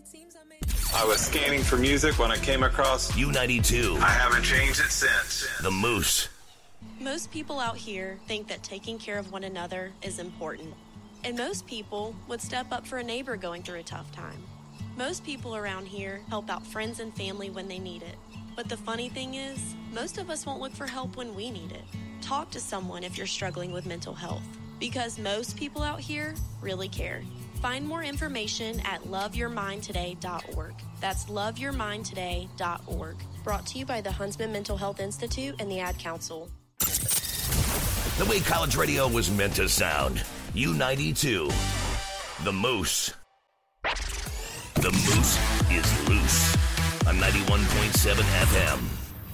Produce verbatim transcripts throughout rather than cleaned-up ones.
I was scanning for music when I came across U ninety-two. I haven't changed it since. The Moose. Most people out here think that taking care of one another is important. And most people would step up for a neighbor going through a tough time. Most people around here help out friends and family when they need it. But the funny thing is, most of us won't look for help when we need it. Talk to someone if you're struggling with mental health, because most people out here really care. Find more information at love your mind today dot org. That's love your mind today dot org. Brought to you by the Huntsman Mental Health Institute and the Ad Council. The way college radio was meant to sound. U ninety-two. The Moose. The Moose is loose on ninety-one point seven F M.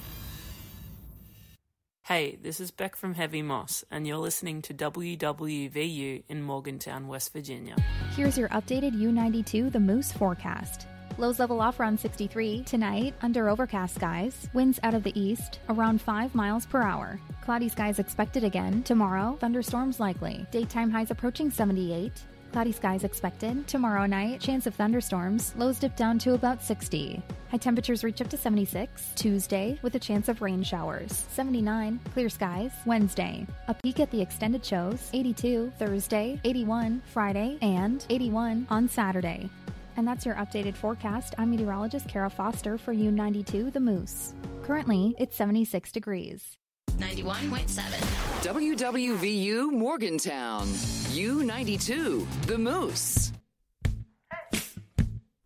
Hey, this is Beck from Heavy Moss, and you're listening to W W V U in Morgantown, West Virginia. Here's your updated U ninety-two The Moose forecast. Lows level off around sixty-three. Tonight, under overcast skies. Winds out of the east, around five miles per hour. Cloudy skies expected again. Tomorrow, thunderstorms likely. Daytime highs approaching seventy-eight. Cloudy skies expected. Tomorrow night, chance of thunderstorms. Lows dip down to about sixty. High temperatures reach up to seventy-six. Tuesday, with a chance of rain showers. seventy-nine. Clear skies. Wednesday, a peek at the extended shows. eighty-two. Thursday, eighty-one. Friday, and eighty-one on Saturday. And that's your updated forecast. I'm meteorologist Kara Foster for U ninety-two The Moose. Currently, it's seventy-six degrees. ninety-one point seven. W W V U Morgantown. U ninety-two The Moose.